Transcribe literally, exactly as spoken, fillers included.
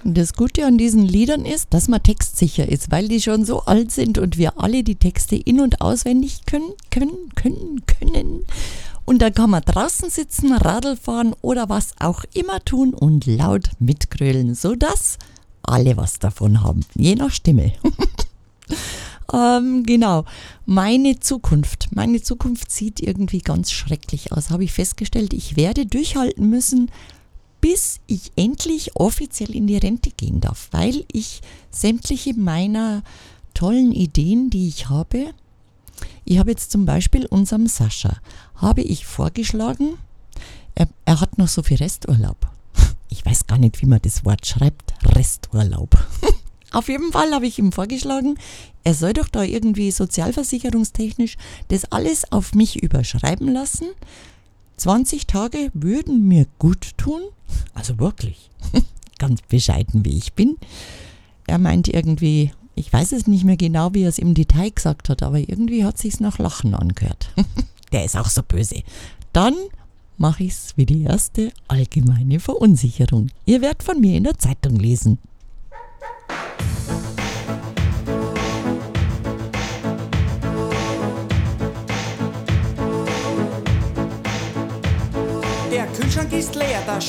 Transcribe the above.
Das Gute an diesen Liedern ist, dass man textsicher ist, weil die schon so alt sind und wir alle die Texte in- und auswendig können, können, können, können. Und da kann man draußen sitzen, Radl fahren oder was auch immer tun und laut mitgrölen, sodass alle was davon haben, je nach Stimme. ähm, genau, meine Zukunft. Meine Zukunft sieht irgendwie ganz schrecklich aus, habe ich festgestellt. Ich werde durchhalten müssen, bis ich endlich offiziell in die Rente gehen darf, weil ich sämtliche meiner tollen Ideen, die ich habe, ich habe jetzt zum Beispiel unserem Sascha, habe ich vorgeschlagen, er, er hat noch so viel Resturlaub. Ich weiß gar nicht, wie man das Wort schreibt, Resturlaub. Auf jeden Fall habe ich ihm vorgeschlagen, er soll doch da irgendwie sozialversicherungstechnisch das alles auf mich überschreiben lassen. zwanzig Tage würden mir gut tun, also wirklich, ganz bescheiden wie ich bin. Er meint irgendwie, ich weiß es nicht mehr genau, wie er es im Detail gesagt hat, aber irgendwie hat sich's nach Lachen angehört. Der ist auch so böse. Dann mache ich es wie die erste allgemeine Verunsicherung. Ihr werdet von mir in der Zeitung lesen. Der Kühlschrank ist leer, das